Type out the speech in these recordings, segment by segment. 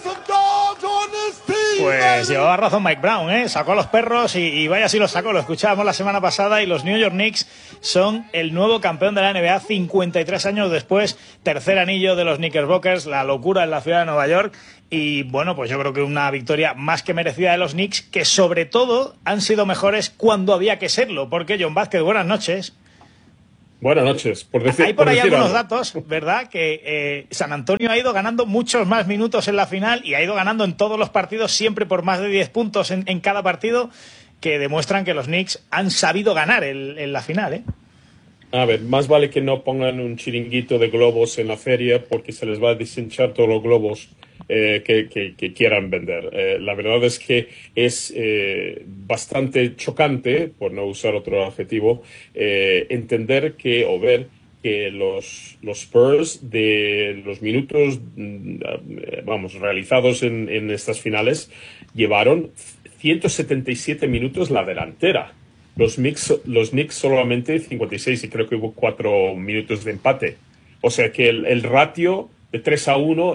Pues llevaba razón Mike Brown, ¿eh? Sacó a los perros y vaya si los sacó. Lo escuchábamos la semana pasada y los New York Knicks son el nuevo campeón de la NBA 53 años después. Tercer anillo de los Knickerbockers, la locura en la ciudad de Nueva York. Y bueno, pues yo creo que una victoria más que merecida de los Knicks, que sobre todo han sido mejores cuando había que serlo. Porque John Vázquez, buenas noches. Buenas noches. Hay por ahí algunos datos, ¿verdad? Que San Antonio ha ido ganando muchos más minutos en la final y ha ido ganando en todos los partidos, siempre por más de 10 puntos en cada partido, que demuestran que los Knicks han sabido ganar en la final, ¿eh? A ver, más vale que no pongan un chiringuito de globos en la feria porque se les va a deshinchar todos los globos que quieran vender. La verdad es que es bastante chocante, por no usar otro adjetivo, entender o ver que los Spurs de los minutos realizados en estas finales llevaron 177 minutos la delantera. Los Knicks solamente 56 y creo que hubo 4 minutos de empate. O sea que el ratio de 3-1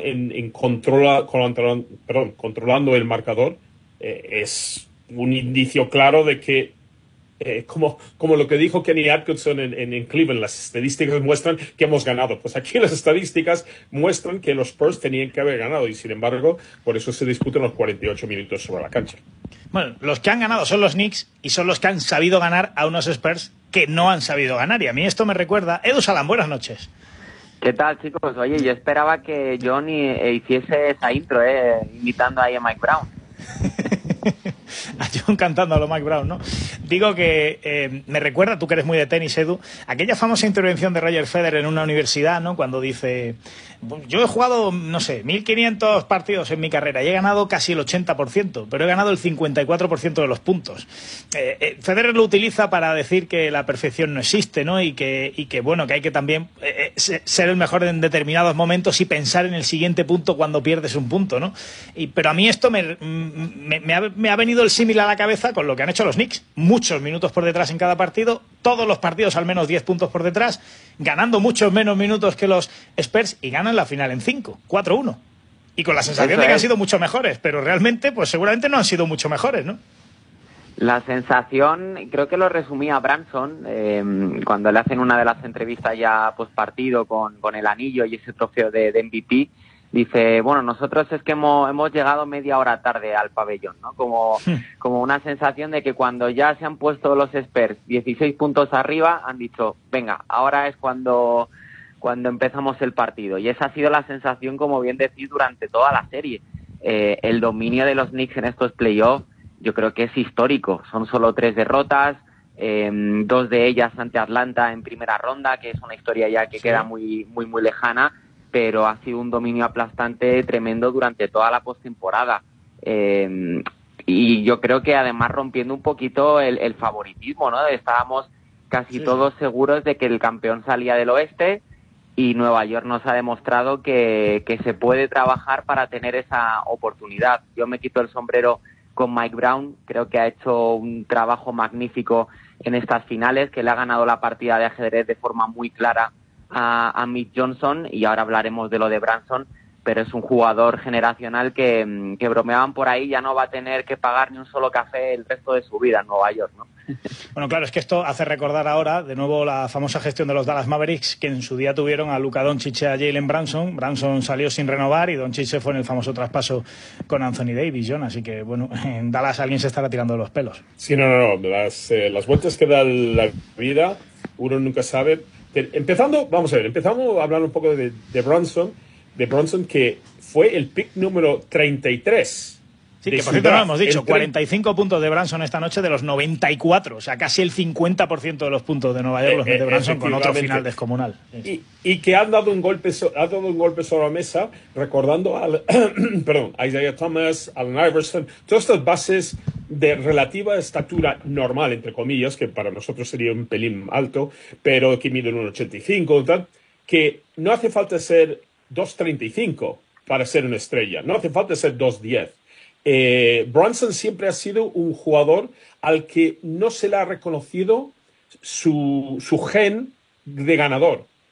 controlando el marcador es un indicio claro de que, como lo que dijo Kenny Atkinson en Cleveland, las estadísticas muestran que hemos ganado. Pues aquí las estadísticas muestran que los Spurs tenían que haber ganado y, sin embargo, por eso se disputan los 48 minutos sobre la cancha. Bueno, los que han ganado son los Knicks y son los que han sabido ganar a unos Spurs que no han sabido ganar. Y a mí esto me recuerda... Edu Salán, buenas noches. ¿Qué tal, chicos? Oye, yo esperaba que John hiciese esa intro, imitando ahí a Mike Brown. A John cantando a lo Mike Brown, ¿no? Digo que me recuerda, tú que eres muy de tenis, Edu, aquella famosa intervención de Roger Federer en una universidad, ¿no? Cuando dice, yo he jugado, no sé, 1.500 partidos en mi carrera y he ganado casi el 80%, pero he ganado el 54% de los puntos. Federer lo utiliza para decir que la perfección no existe, ¿no? Y que bueno, que hay que también ser el mejor en determinados momentos y pensar en el siguiente punto cuando pierdes un punto, ¿no? Pero a mí esto me ha venido el símil a la cabeza con lo que han hecho los Knicks. Muchos minutos por detrás en cada partido, todos los partidos al menos 10 puntos por detrás, ganando muchos menos minutos que los Spurs y ganan la final en 5, 4-1. Y con la sensación de que han sido mucho mejores, pero realmente, pues seguramente no han sido mucho mejores, ¿no? La sensación, creo que lo resumía Branson cuando le hacen una de las entrevistas ya post partido con el anillo y ese trofeo de MVP. Dice, bueno, nosotros es que hemos llegado media hora tarde al pabellón, ¿no? Como una sensación de que cuando ya se han puesto los Spurs 16 puntos arriba, han dicho, venga, ahora es cuando empezamos el partido. Y esa ha sido la sensación, como bien decís, durante toda la serie. El dominio de los Knicks en estos playoffs yo creo que es histórico. Son solo 3 derrotas, 2 de ellas ante Atlanta en primera ronda, que es una historia ya que queda muy, muy, muy lejana, pero ha sido un dominio aplastante tremendo durante toda la postemporada. Y yo creo que además rompiendo un poquito el favoritismo, ¿no? Estábamos casi todos seguros de que el campeón salía del oeste y Nueva York nos ha demostrado que se puede trabajar para tener esa oportunidad. Yo me quito el sombrero con Mike Brown, creo que ha hecho un trabajo magnífico en estas finales, que le ha ganado la partida de ajedrez de forma muy clara a Mitch Johnson, y ahora hablaremos de lo de Branson, pero es un jugador generacional que bromeaban por ahí, ya no va a tener que pagar ni un solo café el resto de su vida en Nueva York, ¿no? Bueno, claro, es que esto hace recordar ahora de nuevo la famosa gestión de los Dallas Mavericks, que en su día tuvieron a Luka Doncic y a Jalen Branson. Branson salió sin renovar y Doncic se fue en el famoso traspaso con Anthony Davis, John. Así que, bueno, en Dallas alguien se estará tirando de los pelos. Sí, no. Las vueltas que da la vida, uno nunca sabe. Empezamos a hablar un poco de Branson, que fue el pick número 33. Sí, que por cierto no lo hemos dicho, 45 puntos de Branson esta noche de los 94, o sea, casi el 50% de los puntos de Nueva York los mete Branson con otro final descomunal. Y que ha dado un golpe sobre la mesa, recordando a Isaiah Thomas, Allen Iverson, todas estas bases de relativa estatura normal, entre comillas, que para nosotros sería un pelín alto, pero que miden 1,85 y tal, que no hace falta ser 2,35 para ser una estrella, no hace falta ser 2,10. Branson siempre ha sido un jugador al que no se le ha reconocido su gen de ganador.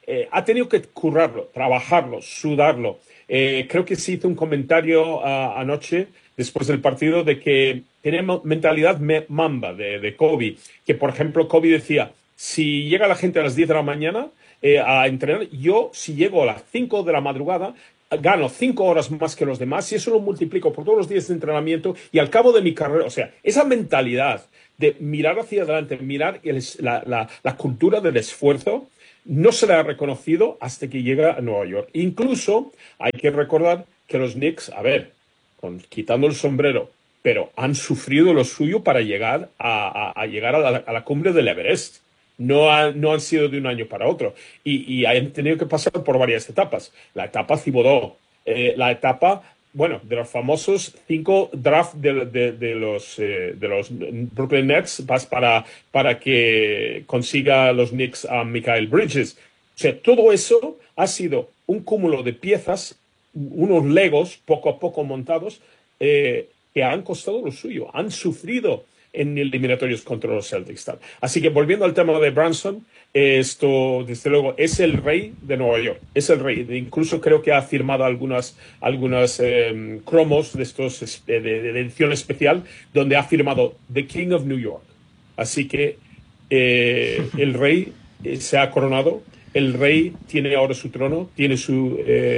ha tenido que currarlo, trabajarlo, sudarlo. Creo que se hizo un comentario anoche, después del partido, de que tenemos mentalidad mamba de Kobe. Que, por ejemplo, Kobe decía, si llega la gente a las 10 de la mañana a entrenar, yo, si llego a las 5 de la madrugada, gano 5 horas más que los demás y eso lo multiplico por todos los días de entrenamiento y al cabo de mi carrera, o sea, esa mentalidad de mirar hacia adelante, mirar la cultura del esfuerzo, no se le ha reconocido hasta que llega a Nueva York. Incluso hay que recordar que los Knicks, a ver, quitando el sombrero, pero han sufrido lo suyo para llegar llegar a la cumbre del Everest. No han sido de un año para otro. Y han tenido que pasar por varias etapas. La etapa Thibodeau, la etapa, bueno, de los famosos 5 draft de los Brooklyn Nets para que consiga los Knicks a Mikal Bridges. O sea, todo eso ha sido un cúmulo de piezas, unos legos poco a poco montados, que han costado lo suyo, han sufrido en eliminatorios contra los Celtics. Así que volviendo al tema de Brunson, esto desde luego es el rey de Nueva York, es el rey. Incluso creo que ha firmado algunas cromos de estos de edición especial donde ha firmado The King of New York. Así que el rey se ha coronado. El rey tiene ahora su trono, tiene su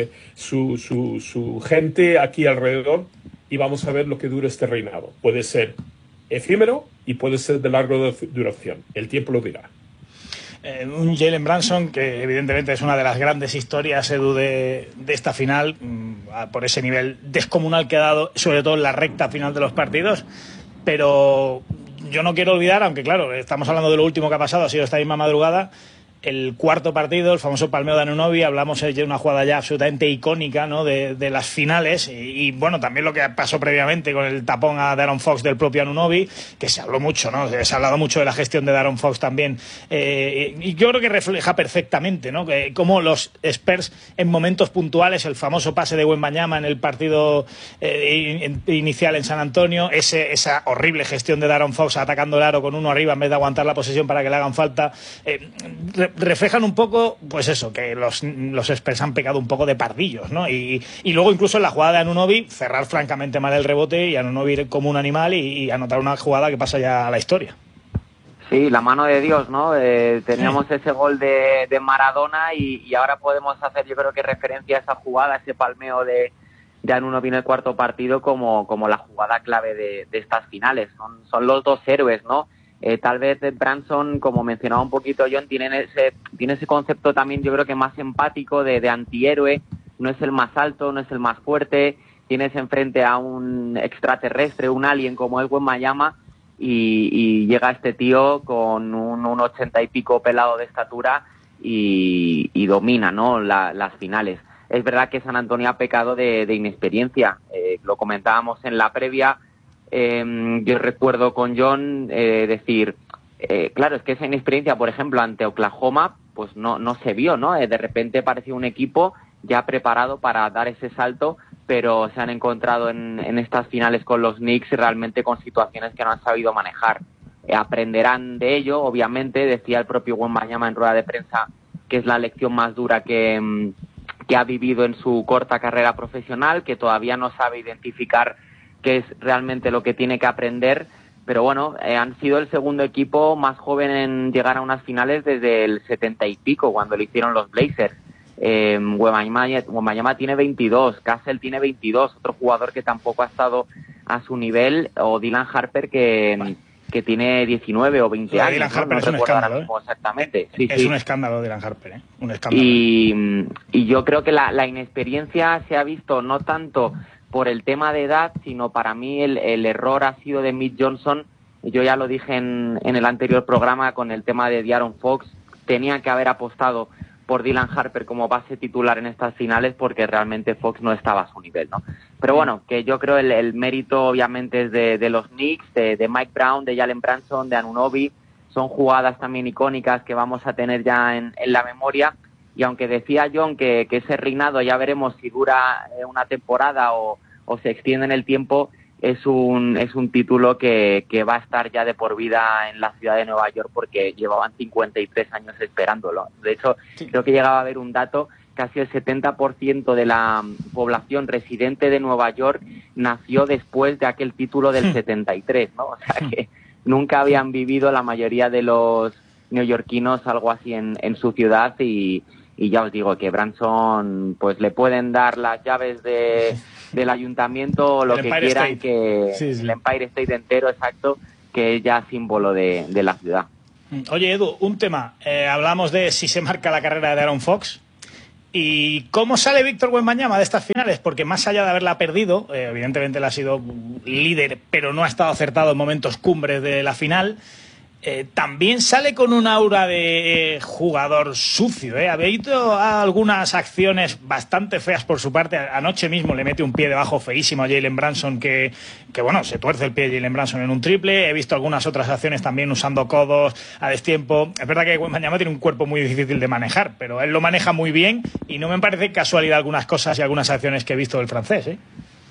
gente aquí alrededor y vamos a ver lo que dura este reinado. Puede ser efímero y puede ser de larga duración. El tiempo lo dirá. Un Jalen Brunson que evidentemente es una de las grandes historias, Edu, de esta final, por ese nivel descomunal que ha dado, sobre todo en la recta final de los partidos, pero yo no quiero olvidar, aunque claro, estamos hablando de lo último que ha pasado, ha sido esta misma madrugada, el cuarto partido, el famoso palmeo de Anunoby. Hablamos de una jugada ya absolutamente icónica, ¿no?, de las finales y bueno, también lo que pasó previamente con el tapón a De'Aaron Fox del propio Anunoby, que se habló mucho, ¿no? Se ha hablado mucho de la gestión de De'Aaron Fox también, y yo creo que refleja perfectamente, ¿no?, que cómo los Spurs en momentos puntuales, el famoso pase de Wembanyama en el partido inicial en San Antonio, esa horrible gestión de De'Aaron Fox atacando el aro con uno arriba en vez de aguantar la posesión para que le hagan falta, reflejan un poco, pues eso, que los Spurs han pecado un poco de pardillos, ¿no? Y luego incluso en la jugada de Anunoby, cerrar francamente mal el rebote y Anunoby ir como un animal y anotar una jugada que pasa ya a la historia. Sí, la mano de Dios, ¿no? Teníamos ese gol de Maradona y ahora podemos hacer, yo creo que referencia a esa jugada, a ese palmeo de Anunoby en el cuarto partido como la jugada clave de estas finales. Son los dos héroes, ¿no? Tal vez Brunson, como mencionaba un poquito John, tiene ese concepto también, yo creo que más empático de antihéroe. No es el más alto, no es el más fuerte. Tienes enfrente a un extraterrestre, un alien como es Wembanyama, y llega este tío con un 80 y pico pelado de estatura y domina, ¿no?, las finales. Es verdad que San Antonio ha pecado de inexperiencia. Lo comentábamos en la previa. Yo recuerdo con John decir, claro, es que esa inexperiencia, por ejemplo, ante Oklahoma, pues no se vio, ¿no? De repente parecía un equipo ya preparado para dar ese salto, pero se han encontrado en estas finales con los Knicks realmente con situaciones que no han sabido manejar. Aprenderán de ello, obviamente, decía el propio Wembanyama en rueda de prensa que es la lección más dura que ha vivido en su corta carrera profesional, que todavía no sabe identificar qué es realmente lo que tiene que aprender, pero bueno, han sido el segundo equipo más joven en llegar a unas finales desde el 70 y pico, cuando lo hicieron los Blazers. Wembanyama tiene 22, Cassell tiene 22, otro jugador que tampoco ha estado a su nivel, o Dylan Harper que tiene 19 o 20 años. Dylan Harper, ¿no? Es un escándalo, exactamente. Sí, es sí. un escándalo Dylan Harper, ¿eh? Un escándalo. Y yo creo que la inexperiencia se ha visto no tanto por el tema de edad, sino para mí el error ha sido de Mitch Johnson. Yo ya lo dije en el anterior programa con el tema de De'Aaron Fox. Tenía que haber apostado por Dylan Harper como base titular en estas finales porque realmente Fox no estaba a su nivel, ¿no? Pero bueno, que yo creo el mérito obviamente es de los Knicks, de Mike Brown, de Jalen Brunson, de Anunoby. Son jugadas también icónicas que vamos a tener ya en la memoria. Y aunque decía John que ese reinado ya veremos si dura una temporada o se extiende en el tiempo, es un título que va a estar ya de por vida en la ciudad de Nueva York, porque llevaban 53 años esperándolo. De hecho, creo que llegaba a haber un dato, casi el 70% de la población residente de Nueva York nació después de aquel título del 73, ¿no? O sea que nunca habían vivido la mayoría de los neoyorquinos algo así en su ciudad, y ya os digo que Branson, pues le pueden dar las llaves del ayuntamiento o lo que quieran, que el Empire State entero, exacto, que es ya símbolo de la ciudad. Oye, Edu, un tema. Hablamos de si se marca la carrera de Aaron Fox. ¿Y cómo sale Víctor Wembanyama de estas finales? Porque más allá de haberla perdido, evidentemente él ha sido líder, pero no ha estado acertado en momentos cumbres de la final. También sale con un aura de jugador sucio, ¿eh? Ha habido algunas acciones bastante feas por su parte. Anoche mismo le mete un pie debajo feísimo a Jalen Brunson, que bueno, se tuerce el pie de Jalen Brunson en un triple. He visto algunas otras acciones también usando codos a destiempo. Es verdad que Wembanyama tiene un cuerpo muy difícil de manejar, pero él lo maneja muy bien y no me parece casualidad algunas cosas y algunas acciones que he visto del francés, ¿eh?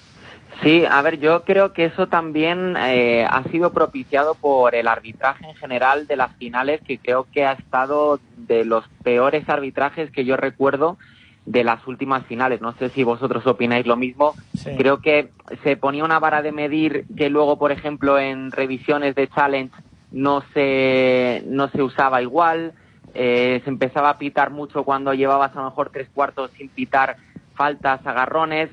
Sí, a ver, yo creo que eso también ha sido propiciado por el arbitraje en general de las finales, que creo que ha estado de los peores arbitrajes que yo recuerdo de las últimas finales. No sé si vosotros opináis lo mismo. Sí. Creo que se ponía una vara de medir que luego, por ejemplo, en revisiones de challenge no se usaba igual. Se empezaba a pitar mucho cuando llevabas a lo mejor 3/4 sin pitar faltas, agarrones.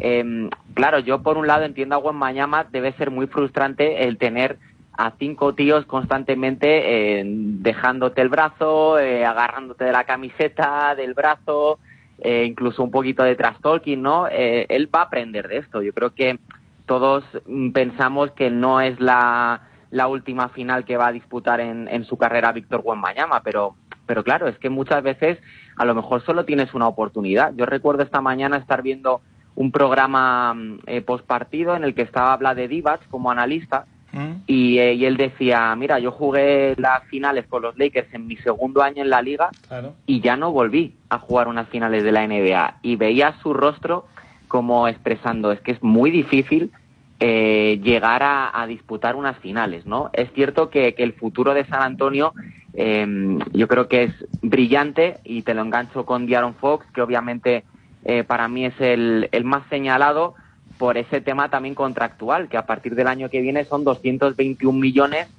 Claro, yo por un lado entiendo a Wembanyama, debe ser muy frustrante el tener a 5 tíos constantemente dejándote el brazo, agarrándote de la camiseta, del brazo, incluso un poquito de trash talking, ¿no? Él va a aprender de esto. Yo creo que todos pensamos que no es la última final que va a disputar en su carrera Víctor Wembanyama, pero claro, es que muchas veces a lo mejor solo tienes una oportunidad. Yo recuerdo esta mañana estar viendo un programa postpartido en el que estaba Vlade Divac como analista y él decía, mira, yo jugué las finales con los Lakers en mi segundo año en la liga, claro, y ya no volví a jugar unas finales de la NBA, y veía su rostro como expresando, es que es muy difícil llegar a disputar unas finales, ¿no? Es cierto que el futuro de San Antonio yo creo que es brillante, y te lo engancho con De'Aaron Fox, que obviamente para mí es el más señalado por ese tema también contractual, que a partir del año que viene son 221 millones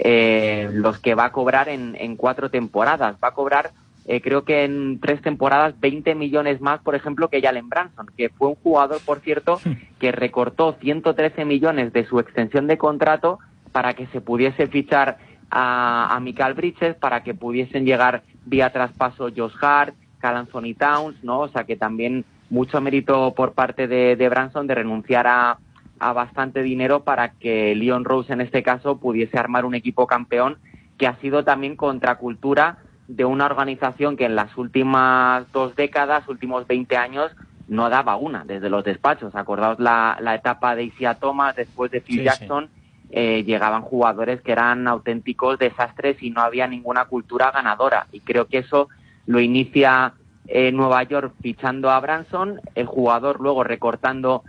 los que va a cobrar en 4 temporadas. Va a cobrar, creo que en 3 temporadas, 20 millones más, por ejemplo, que Jalen Brunson, que fue un jugador, por cierto, que recortó 113 millones de su extensión de contrato para que se pudiese fichar a Mikal Bridges, para que pudiesen llegar vía traspaso Josh Hart, Karl Anthony Towns, ¿no? O sea que también mucho mérito por parte de Brunson de renunciar a bastante dinero para que Leon Rose, en este caso, pudiese armar un equipo campeón, que ha sido también contracultura de una organización que en las últimas 2 décadas, últimos 20 años, no daba una desde los despachos. Acordaos la etapa de Isaiah Thomas, después de Phil Jackson, llegaban jugadores que eran auténticos desastres y no había ninguna cultura ganadora. Y creo que eso lo inicia Nueva York fichando a Brunson, el jugador luego recortando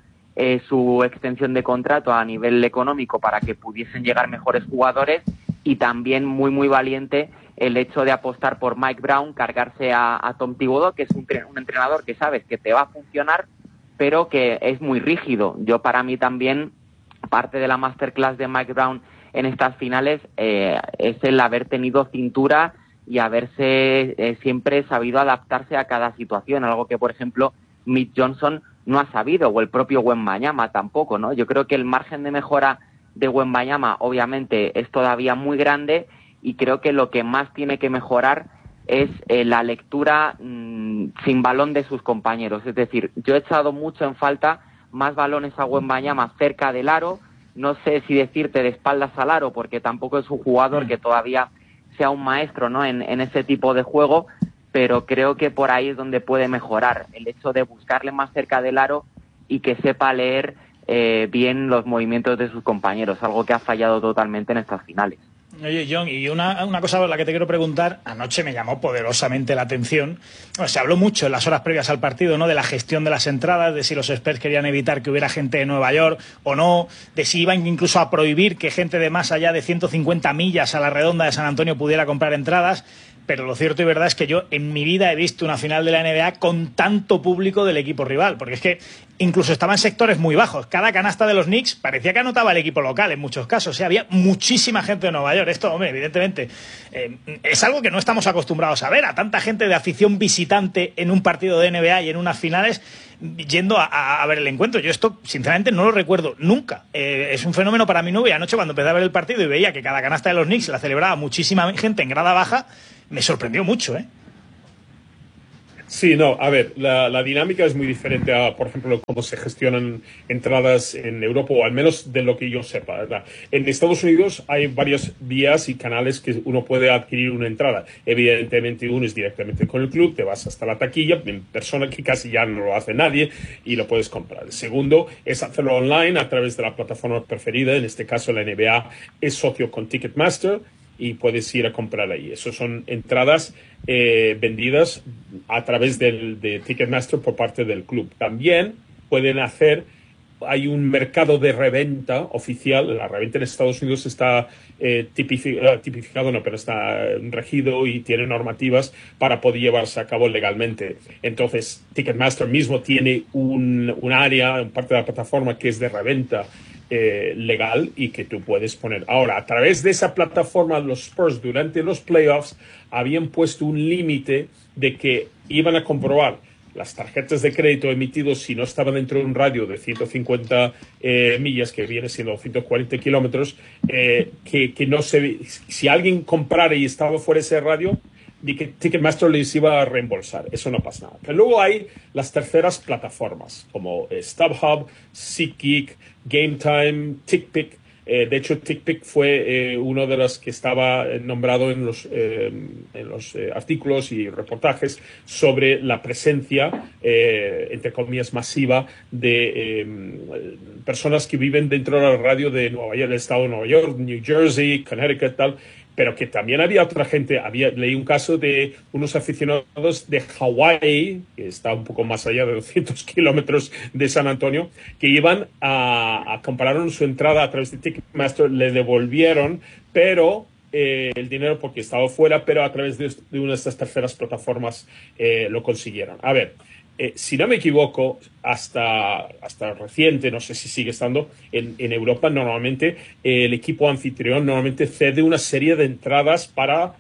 su extensión de contrato a nivel económico para que pudiesen llegar mejores jugadores, y también muy muy valiente el hecho de apostar por Mike Brown, cargarse a Tom Thibodeau, que es un entrenador que sabes que te va a funcionar, pero que es muy rígido. Yo, para mí también, parte de la masterclass de Mike Brown en estas finales es el haber tenido cintura y haberse siempre sabido adaptarse a cada situación, algo que, por ejemplo, Mitch Johnson no ha sabido, o el propio Wembanyama tampoco, ¿no? Yo creo que el margen de mejora de Wembanyama, obviamente, es todavía muy grande, y creo que lo que más tiene que mejorar es la lectura sin balón de sus compañeros. Es decir, yo he echado mucho en falta más balones a Wembanyama cerca del aro, no sé si decirte de espaldas al aro, porque tampoco es un jugador que todavía sea un maestro, ¿no?, en ese tipo de juego, pero creo que por ahí es donde puede mejorar, el hecho de buscarle más cerca del aro y que sepa leer bien los movimientos de sus compañeros, algo que ha fallado totalmente en estas finales. Oye, John, y una cosa por la que te quiero preguntar, anoche me llamó poderosamente la atención. Bueno, se habló mucho en las horas previas al partido, ¿no?, de la gestión de las entradas, de si los Spurs querían evitar que hubiera gente de Nueva York o no, de si iban incluso a prohibir que gente de más allá de 150 millas a la redonda de San Antonio pudiera comprar entradas. Pero lo cierto y verdad es que yo en mi vida he visto una final de la NBA con tanto público del equipo rival, porque es que incluso estaba en sectores muy bajos. Cada canasta de los Knicks parecía que anotaba el equipo local en muchos casos. Había muchísima gente de Nueva York. Esto, hombre, evidentemente, es algo que no estamos acostumbrados a ver, a tanta gente de afición visitante en un partido de NBA y en unas finales yendo a ver el encuentro. Yo esto, sinceramente, no lo recuerdo nunca. Es un fenómeno para mí nuevo, y anoche cuando empecé a ver el partido y veía que cada canasta de los Knicks la celebraba muchísima gente en grada baja, me sorprendió mucho, ¿eh? Sí, no, a ver, la dinámica es muy diferente a, por ejemplo, cómo se gestionan entradas en Europa, o al menos de lo que yo sepa, ¿verdad? En Estados Unidos hay varias vías y canales que uno puede adquirir una entrada. Evidentemente, uno es directamente con el club, te vas hasta la taquilla, en persona, que casi ya no lo hace nadie, y lo puedes comprar. El segundo es hacerlo online a través de la plataforma preferida, en este caso la NBA es socio con Ticketmaster, y puedes ir a comprar ahí. Esas son entradas vendidas a través de Ticketmaster por parte del club. También pueden hay un mercado de reventa oficial. La reventa en Estados Unidos está tipificado, no, pero está regido y tiene normativas para poder llevarse a cabo legalmente. Entonces, Ticketmaster mismo tiene un área, un parte de la plataforma que es de reventa legal, y que tú puedes poner. Ahora, a través de esa plataforma, los Spurs durante los playoffs habían puesto un límite de que iban a comprobar las tarjetas de crédito emitidos si no estaban dentro de un radio de 150 millas, que viene siendo 140 kilómetros, que no se... Si alguien comprara y estaba fuera de ese radio, de que Ticketmaster les iba a reembolsar. Eso no pasa nada. Pero luego hay las terceras plataformas, como StubHub, SeatGeek, Game Time, TickPick. De hecho, TickPick fue uno de los que estaba nombrado en los artículos y reportajes sobre la presencia, entre comillas, masiva de personas que viven dentro de la radio de Nueva York, del estado de Nueva York, New Jersey, Connecticut, tal. Pero que también había otra gente. Leí un caso de unos aficionados de Hawái, que está un poco más allá de 200 kilómetros de San Antonio, que iban compraron su entrada a través de Ticketmaster, le devolvieron, pero el dinero, porque estaba fuera, pero a través de una de estas terceras plataformas lo consiguieron. A ver, si no me equivoco, hasta reciente, no sé si sigue estando, en Europa normalmente el equipo anfitrión normalmente cede una serie de entradas para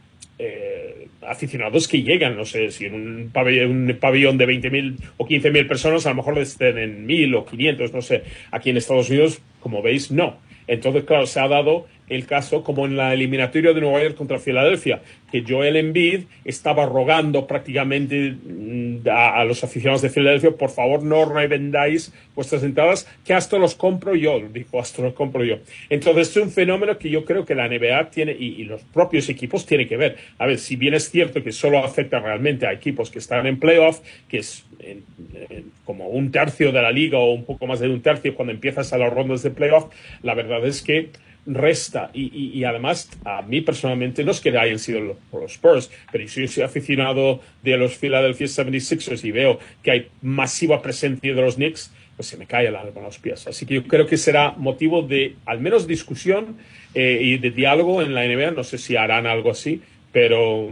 aficionados que llegan, no sé, si en un pabellón de 20.000 o 15.000 personas, a lo mejor les ceden 1.000 o 500, no sé. Aquí en Estados Unidos, como veis, no. Entonces, claro, se ha dado el caso como en la eliminatoria de Nueva York contra Filadelfia, que Joel Embiid estaba rogando prácticamente a los aficionados de Filadelfia: por favor, no revendáis vuestras entradas, que hasta los compro yo. Dijo, hasta los compro yo. Entonces, es un fenómeno que yo creo que la NBA tiene, y los propios equipos tienen que ver. A ver, si bien es cierto que solo afecta realmente a equipos que están en playoff, que es como un tercio de la liga o un poco más de un tercio cuando empiezas a las rondas de playoff, la verdad es que resta, y además a mí personalmente no es que hayan sido los Spurs, pero yo soy aficionado de los Philadelphia 76ers y veo que hay masiva presencia de los Knicks, pues se me cae el alma a los pies. Así que yo creo que será motivo de al menos discusión y de diálogo en la NBA. No sé si harán algo así, pero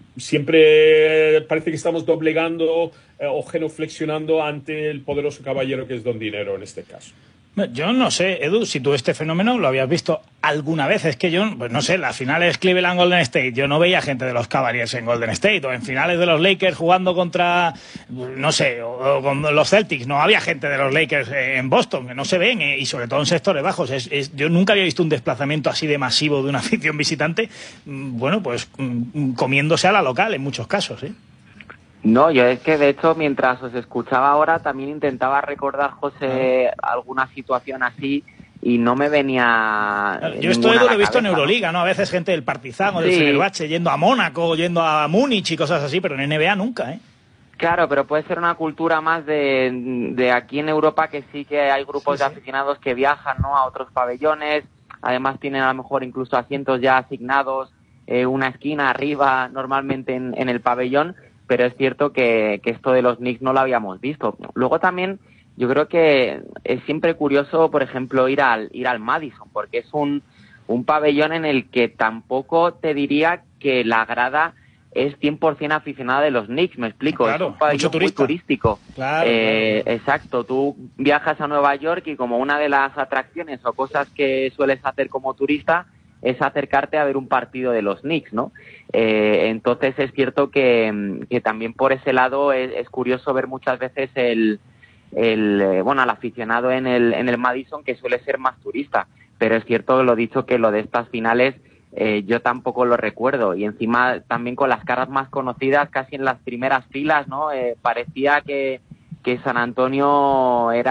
siempre parece que estamos doblegando o genuflexionando ante el poderoso caballero que es Don Dinero en este caso. Yo no sé, Edu, si tú este fenómeno lo habías visto alguna vez. Es que yo, pues no sé, las finales Cleveland-Golden State, yo no veía gente de los Cavaliers en Golden State, o en finales de los Lakers jugando contra, no sé, o con los Celtics, no había gente de los Lakers en Boston, que no se ven, y sobre todo en sectores bajos. Yo nunca había visto un desplazamiento así de masivo de una afición visitante, bueno, pues comiéndose a la local en muchos casos, ¿eh? No, yo es que de hecho mientras os escuchaba ahora también intentaba recordar, José, alguna situación así y no me venía. Yo esto lo he visto en Euroliga, ¿no? A veces gente del Partizan o del Fenerbahce yendo a Mónaco, yendo a Múnich y cosas así, pero en NBA nunca, ¿eh? Claro, pero puede ser una cultura más de aquí en Europa, que sí que hay grupos de aficionados que viajan, ¿no?, a otros pabellones. además tienen a lo mejor incluso asientos ya asignados, una esquina arriba normalmente en el pabellón, pero es cierto que esto de los Knicks no lo habíamos visto. Luego también yo creo que es siempre curioso, por ejemplo, ir al Madison, porque es un pabellón en el que tampoco te diría que la grada es 100% aficionada de los Knicks, me explico, claro, es un pabellón muy turístico. Claro. Exacto, tú viajas a Nueva York y como una de las atracciones o cosas que sueles hacer como turista es acercarte a ver un partido de los Knicks, ¿no? Entonces es cierto que también por ese lado es curioso ver muchas veces al aficionado en el Madison, que suele ser más turista, pero es cierto lo dicho que lo de estas finales yo tampoco lo recuerdo, y encima también con las caras más conocidas casi en las primeras filas, ¿no? Parecía que San Antonio era